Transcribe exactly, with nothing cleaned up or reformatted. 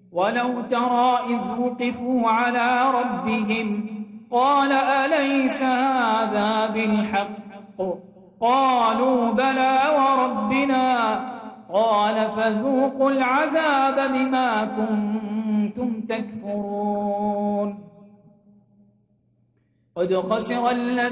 ولو ترى إذ وقفوا على ربهم قال أليس هذا بالحق قالوا بلى وربنا قال فذوقوا العذاب بما كنتم تكفرون قد خسر الذين